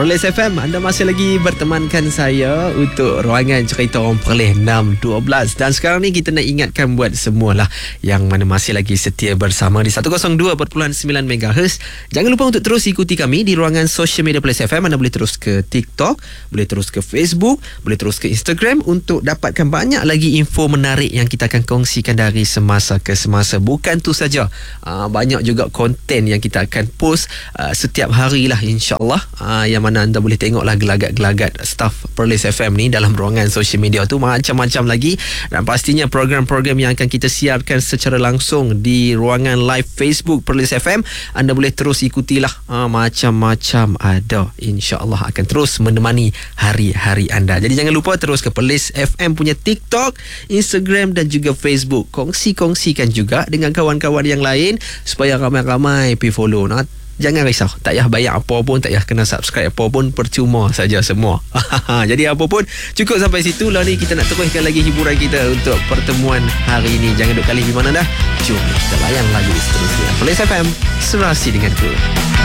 Perlis FM, anda masih lagi bertemankan saya untuk ruangan cerita orang Perlis 6.12. Dan sekarang ni kita nak ingatkan buat semualah yang mana masih lagi setia bersama di 102.9 MHz. Jangan lupa untuk terus ikuti kami di ruangan social media Perlis FM. Anda boleh terus ke TikTok, boleh terus ke Facebook, boleh terus ke Instagram untuk dapatkan banyak lagi info menarik yang kita akan kongsikan dari semasa ke semasa. Bukan tu saja, banyak juga konten yang kita akan post setiap hari lah, insyaAllah, yang mana anda boleh tengoklah gelagat-gelagat staff Perlis FM ni dalam ruangan social media tu, macam-macam lagi. Dan pastinya program-program yang akan kita siarkan secara langsung di ruangan live Facebook Perlis FM, anda boleh terus ikutilah, macam-macam ada, insyaAllah akan terus menemani hari-hari anda. Jadi jangan lupa terus ke Perlis FM punya TikTok, Instagram dan juga Facebook. Kongsikan juga dengan kawan-kawan yang lain supaya ramai-ramai pergi follow. Jangan risau, tak payah bayar apa pun, tak payah kena subscribe apa pun, percuma saja semua. Jadi apa pun, cukup sampai situ lah ni. Kita nak teruskan lagi hiburan kita untuk pertemuan hari ini. Jangan duk kali di mana dah. Jom kita layan lagu seterusnya. Perlis FM, serasi denganku.